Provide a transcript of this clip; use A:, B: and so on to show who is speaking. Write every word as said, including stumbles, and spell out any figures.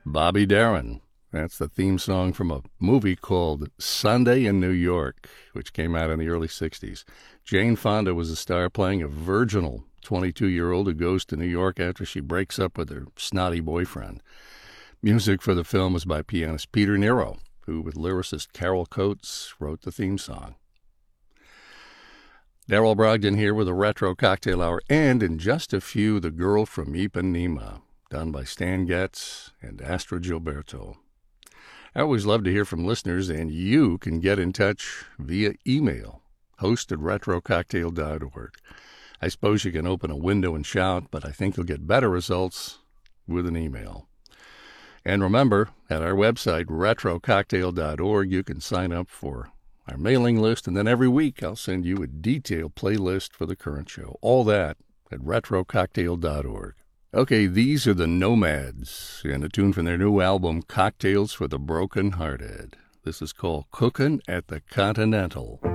A: Bobby Darin. That's the theme song from a movie called Sunday in New York, which came out in the early sixties. Jane Fonda was the star, playing a virginal twenty-two-year-old who goes to New York after she breaks up with her snotty boyfriend. Music for the film was by pianist Peter Nero, who, with lyricist Carol Coates, wrote the theme song. Daryl Brogdon here with a Retro Cocktail Hour, and in just a few, The Girl from Ipanema, done by Stan Getz and Astra Gilberto. I always love to hear from listeners, and you can get in touch via email, host at retro cocktail dot org. I suppose you can open a window and shout, but I think you'll get better results with an email. And remember, at our website, retro cocktail dot org, you can sign up for our mailing list, and then every week I'll send you a detailed playlist for the current show. All that at retro cocktail dot org. Okay, these are the Nomads, and a tune from their new album, Cocktails for the Broken Hearted. This is called Cookin' at the Continental.